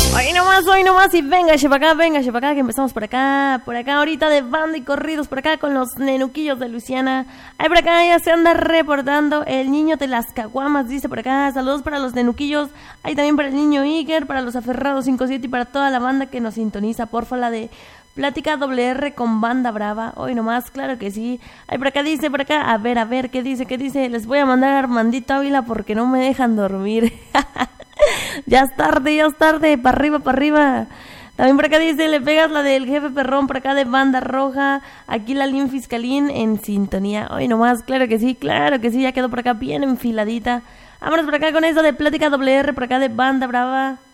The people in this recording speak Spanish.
Hoy nomás, y véngase para acá, que empezamos por acá ahorita de banda y corridos, por acá con los nenuquillos de Luisiana. Ahí por acá ya se anda reportando el niño de las caguamas, dice por acá, saludos para los nenuquillos, ahí también para el niño Iker, para los aferrados 57 y para toda la banda que nos sintoniza, porfa, la de Plática WR con Banda Brava, hoy nomás, claro que sí. Ahí por acá dice, a ver, ¿qué dice? Les voy a mandar a Armandito Ávila porque no me dejan dormir. Ya es tarde, para arriba. También por acá dice, le pegas la del jefe perrón, por acá de Banda Roja, aquí la Lin Fiscalín en sintonía. Hoy nomás, claro que sí, ya quedó por acá bien enfiladita. Vámonos por acá con eso de Plática WR, por acá de Banda Brava.